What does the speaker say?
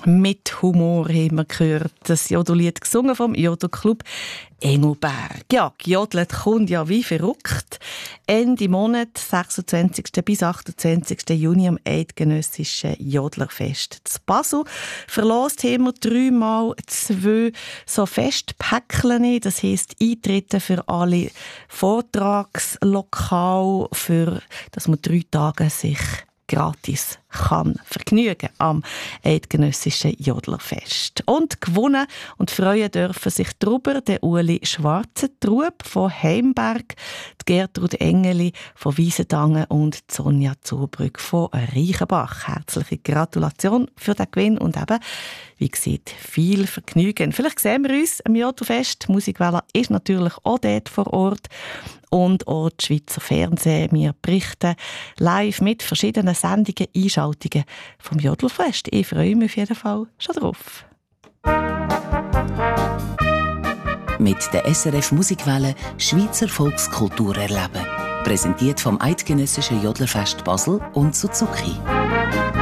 Mit Humor haben wir gehört. Das Jodellied gesungen vom Jodelclub Engelberg. Ja, gejodelt kommt ja wie verrückt. Ende Monat, 26. bis 28. Juni am Eidgenössischen Jodlerfest zu Basel. Verlost haben wir 3x2 so Festpäckchen. Das heisst Eintritte für alle Vortragslokale, für dass man 3 Tage sich gratis kann vergnügen am Eidgenössischen Jodlerfest. Und gewonnen und freuen dürfen sich darüber der Uli Schwarzentrub von Heimberg, die Gertrud Engeli von Wiesendangen und Sonja Zubrück von Reichenbach. Herzliche Gratulation für den Gewinn und eben, wie gesagt, viel Vergnügen. Vielleicht sehen wir uns am Jodlerfest. Musikwelle ist natürlich auch dort vor Ort. Und auch das Schweizer Fernsehen. Wir berichten live mit verschiedenen Sendungen, Einschaltungen vom Jodlerfest. Ich freue mich auf jeden Fall schon drauf. Mit der SRF Musikwelle Schweizer Volkskultur erleben. Präsentiert vom Eidgenössischen Jodlerfest Basel und Suzuki.